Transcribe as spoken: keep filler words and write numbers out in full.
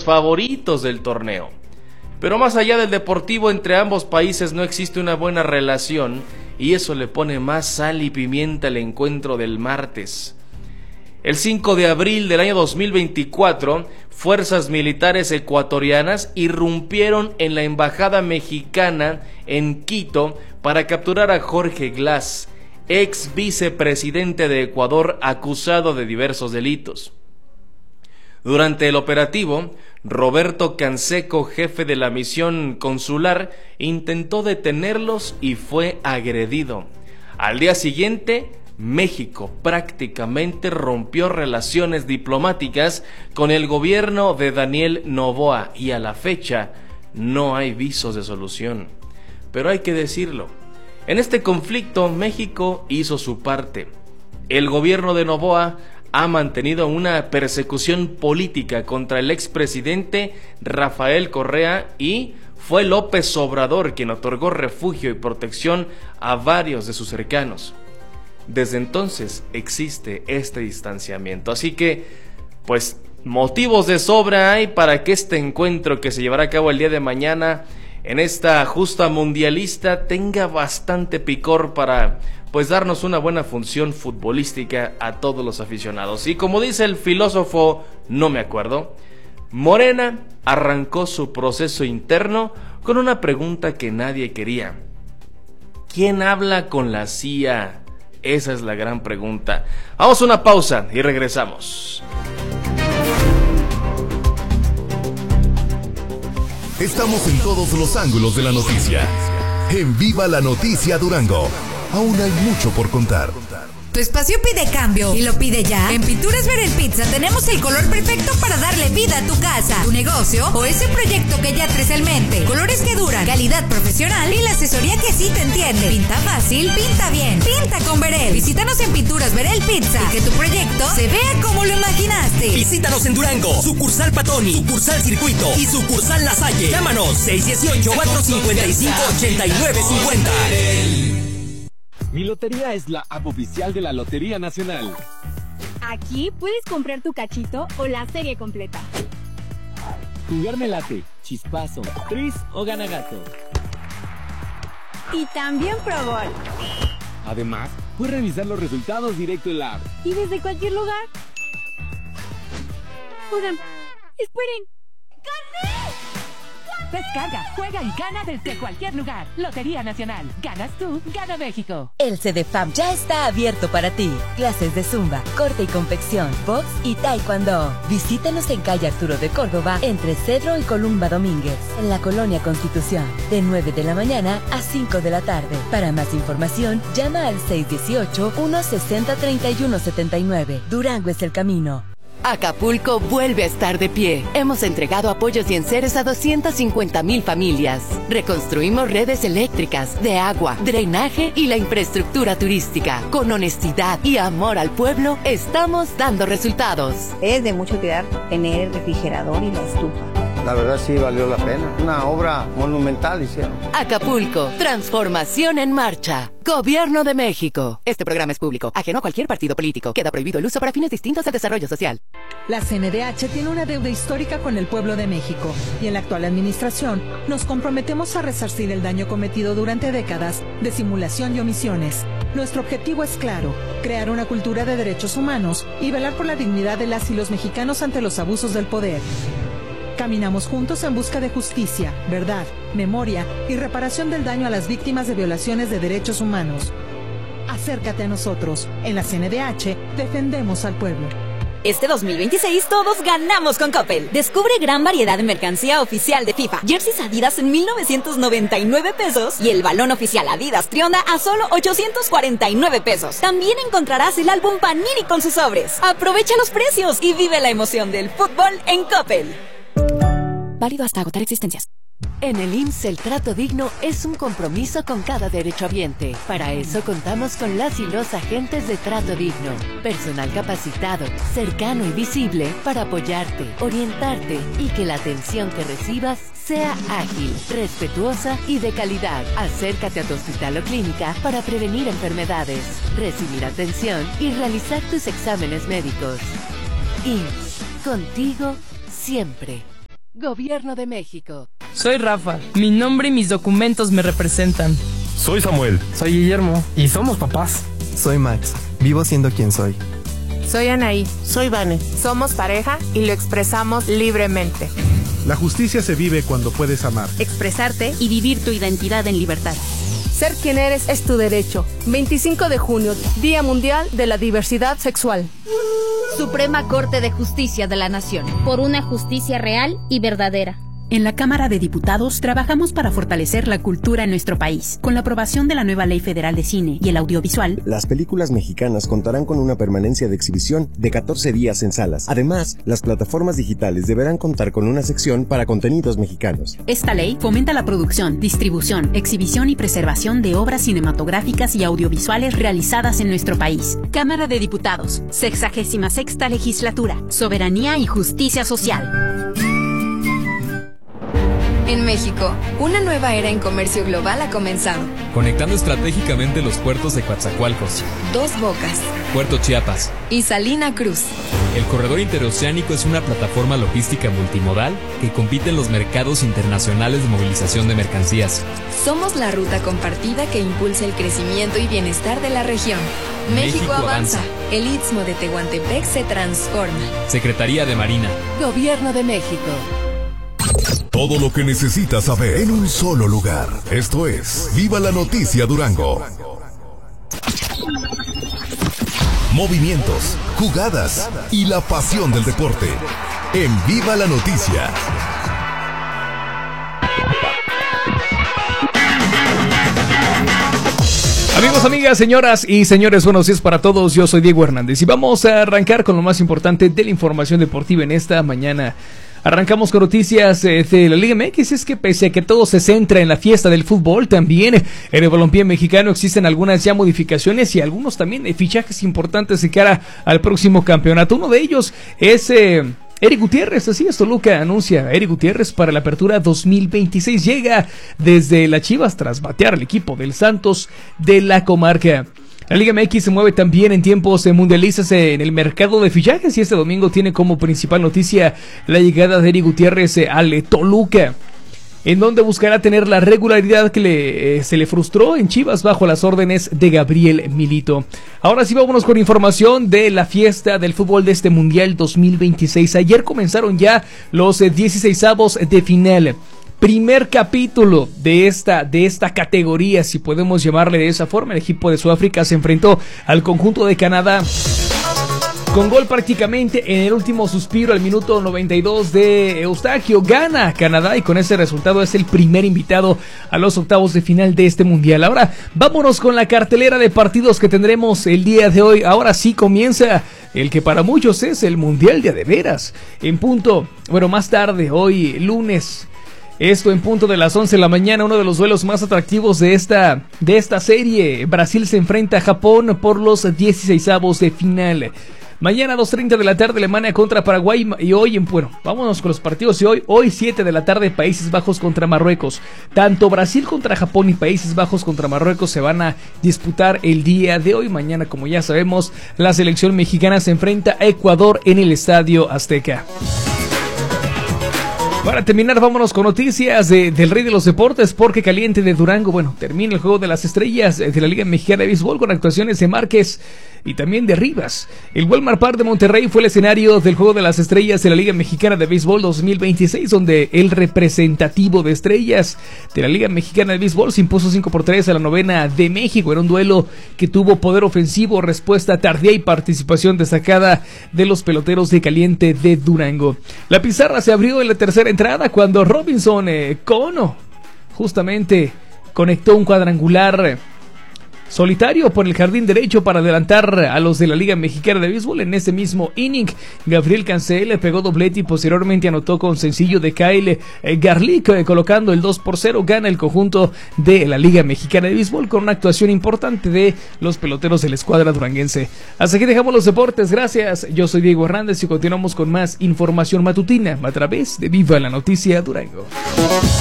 favoritos del torneo. Pero más allá del deportivo, entre ambos países no existe una buena relación y eso le pone más sal y pimienta al encuentro del martes. El cinco de abril del año dos mil veinticuatro, fuerzas militares ecuatorianas irrumpieron en la embajada mexicana en Quito para capturar a Jorge Glass, ex vicepresidente de Ecuador acusado de diversos delitos. Durante el operativo, Roberto Canseco, jefe de la misión consular, intentó detenerlos y fue agredido. Al día siguiente, México prácticamente rompió relaciones diplomáticas con el gobierno de Daniel Noboa y a la fecha no hay visos de solución. Pero hay que decirlo, en este conflicto México hizo su parte. El gobierno de Noboa ha mantenido una persecución política contra el expresidente Rafael Correa y fue López Obrador quien otorgó refugio y protección a varios de sus cercanos. Desde entonces existe este distanciamiento, así que, pues, motivos de sobra hay para que este encuentro que se llevará a cabo el día de mañana en esta justa mundialista tenga bastante picor para, pues, darnos una buena función futbolística a todos los aficionados. Y como dice el filósofo, no me acuerdo, Morena arrancó su proceso interno con una pregunta que nadie quería. ¿Quién habla con la C I A? Esa es la gran pregunta. Vamos a una pausa y regresamos. Estamos en todos los ángulos de la noticia. En Viva la Noticia Durango. Aún hay mucho por contar. Tu espacio pide cambio y lo pide ya. En Pinturas Verel Pizza tenemos el color perfecto para darle vida a tu casa, tu negocio o ese proyecto que ya traes en mente. Colores que duran, calidad profesional y la asesoría que sí te entiende. Pinta fácil, pinta bien. Pinta con Verel. Visítanos en Pinturas Verel Pizza y que tu proyecto se vea como lo imaginaste. Visítanos en Durango, sucursal Patoni, sucursal Circuito y sucursal La Salle. Llámanos seis uno ocho, cuatro cinco cinco, ocho nueve cinco cero. Mi lotería es la app oficial de la Lotería Nacional. Aquí puedes comprar tu cachito o la serie completa. Jugar me late, chispazo, tris o gana gato. Y también Pro Gol. Además, puedes revisar los resultados directo en la app. Y desde cualquier lugar. Oigan, esperen. ¡Gané! Descarga, juega y gana desde cualquier lugar. Lotería Nacional. Ganas tú, gana México. El CEDEFAM ya está abierto para ti. Clases de zumba, corte y confección, box y taekwondo. Visítanos en calle Arturo de Córdoba, entre Cedro y Columba Domínguez, en la Colonia Constitución, de nueve de la mañana a cinco de la tarde. Para más información, llama al seis uno ocho, uno seis cero, tres uno siete nueve. Durango es el camino. Acapulco vuelve a estar de pie. Hemos entregado apoyos y enseres a doscientas cincuenta mil familias. Reconstruimos redes eléctricas, de agua, drenaje y la infraestructura turística. Con honestidad y amor al pueblo, estamos dando resultados. Es de mucho cuidar tener el refrigerador y la estufa. La verdad sí valió la pena. Una obra monumental hicieron. Acapulco, transformación en marcha. Gobierno de México. Este programa es público, ajeno a cualquier partido político. Queda prohibido el uso para fines distintos de desarrollo social. La C N D H tiene una deuda histórica con el pueblo de México y en la actual administración nos comprometemos a resarcir el daño cometido durante décadas de simulación y omisiones. Nuestro objetivo es claro, crear una cultura de derechos humanos y velar por la dignidad de las y los mexicanos ante los abusos del poder. Caminamos juntos en busca de justicia, verdad, memoria y reparación del daño a las víctimas de violaciones de derechos humanos. Acércate a nosotros. En la C N D H defendemos al pueblo. Este dos mil veintiséis todos ganamos con Coppel. Descubre gran variedad de mercancía oficial de FIFA. Jerseys Adidas en mil novecientos noventa y nueve pesos y el balón oficial Adidas Trionda a solo ochocientos cuarenta y nueve pesos. También encontrarás el álbum Panini con sus sobres. Aprovecha los precios y vive la emoción del fútbol en Coppel. Válido hasta agotar existencias. En el I M S S el trato digno es un compromiso con cada derechohabiente. Para eso contamos con las y los agentes de trato digno. Personal capacitado, cercano y visible para apoyarte, orientarte y que la atención que recibas sea ágil, respetuosa y de calidad. Acércate a tu hospital o clínica para prevenir enfermedades, recibir atención y realizar tus exámenes médicos. I M S S, contigo siempre. Gobierno de México. Soy Rafa. Mi nombre y mis documentos me representan. Soy Samuel. Soy Guillermo. Y somos papás. Soy Max. Vivo siendo quien soy. Soy Anaí. Soy Vane. Somos pareja y lo expresamos libremente. La justicia se vive cuando puedes amar, expresarte y vivir tu identidad en libertad. Ser quien eres es tu derecho. veinticinco de junio, Día Mundial de la Diversidad Sexual. Suprema Corte de Justicia de la Nación. Por una justicia real y verdadera. En la Cámara de Diputados trabajamos para fortalecer la cultura en nuestro país. Con la aprobación de la nueva Ley Federal de Cine y el Audiovisual, las películas mexicanas contarán con una permanencia de exhibición de catorce días en salas. Además, las plataformas digitales deberán contar con una sección para contenidos mexicanos. Esta ley fomenta la producción, distribución, exhibición y preservación de obras cinematográficas y audiovisuales realizadas en nuestro país. Cámara de Diputados, sexagésima sexta Legislatura, Soberanía y Justicia Social. En México, una nueva era en comercio global ha comenzado. Conectando estratégicamente los puertos de Coatzacoalcos, Dos Bocas, Puerto Chiapas y Salina Cruz. El corredor interoceánico es una plataforma logística multimodal que compite en los mercados internacionales de movilización de mercancías. Somos la ruta compartida que impulsa el crecimiento y bienestar de la región. México, México avanza. avanza. El Istmo de Tehuantepec se transforma. Secretaría de Marina. Gobierno de México. Todo lo que necesitas saber en un solo lugar. Esto es Viva la Noticia Durango. Movimientos, jugadas y la pasión del deporte. En Viva la Noticia. Amigos, amigas, señoras y señores, buenos días para todos. Yo soy Diego Hernández y vamos a arrancar con lo más importante de la información deportiva en esta mañana. Arrancamos con noticias eh, de la Liga M X. Es que pese a que todo se centra en la fiesta del fútbol, también en el balompié mexicano existen algunas ya modificaciones y algunos también eh, fichajes importantes de cara al próximo campeonato. Uno de ellos es eh, Eric Gutiérrez. Así es, Toluca anuncia a Eric Gutiérrez para la apertura dos mil veintiséis. Llega desde las Chivas tras batear al equipo del Santos de la comarca. La Liga M X se mueve también en tiempos mundialistas en el mercado de fichajes y este domingo tiene como principal noticia la llegada de Eric Gutiérrez al Toluca, en donde buscará tener la regularidad que le, eh, se le frustró en Chivas bajo las órdenes de Gabriel Milito. Ahora sí, vámonos con información de la fiesta del fútbol de este Mundial dos mil veintiséis. Ayer comenzaron ya los eh, dieciseisavos de final. Primer capítulo de esta, de esta categoría, si podemos llamarle de esa forma. El equipo de Sudáfrica se enfrentó al conjunto de Canadá con gol prácticamente en el último suspiro al minuto noventa y dos de Eustaquio. Gana Canadá y con ese resultado es el primer invitado a los octavos de final de este mundial. Ahora vámonos con la cartelera de partidos que tendremos el día de hoy. Ahora sí comienza el que para muchos es el mundial de a de veras. En punto, bueno, más tarde, hoy lunes, esto en punto de las once de la mañana, uno de los duelos más atractivos de esta, de esta serie. Brasil se enfrenta a Japón por los dieciseisavos de final. Mañana dos treinta de la tarde Alemania contra Paraguay. Y hoy, en bueno, vámonos con los partidos de hoy. Hoy siete de la tarde Países Bajos contra Marruecos. Tanto Brasil contra Japón y Países Bajos contra Marruecos se van a disputar el día de hoy. Mañana, como ya sabemos, la selección mexicana se enfrenta a Ecuador en el Estadio Azteca. Para terminar, vámonos con noticias de, del rey de los deportes, porque Caliente de Durango, bueno, termina el juego de las estrellas de la Liga Mexicana de Béisbol con actuaciones de Márquez y también de Rivas. El Walmart Park de Monterrey fue el escenario del juego de las estrellas de la Liga Mexicana de Béisbol dos mil veintiséis, donde el representativo de estrellas de la Liga Mexicana de Béisbol se impuso cinco por tres a la novena de México. Era un duelo que tuvo poder ofensivo, respuesta tardía y participación destacada de los peloteros de Caliente de Durango. La pizarra se abrió en la tercera entrada cuando Robinson eh, Cono justamente conectó un cuadrangular solitario por el jardín derecho para adelantar a los de la Liga Mexicana de Béisbol. En ese mismo inning, Gabriel Cancel le pegó doblete y posteriormente anotó con sencillo de Kyle Garlick, eh, colocando el dos por cero. Gana el conjunto de la Liga Mexicana de Béisbol con una actuación importante de los peloteros de la escuadra duranguense. Hasta aquí dejamos los deportes, gracias. Yo soy Diego Hernández y continuamos con más información matutina a través de Viva la Noticia Durango.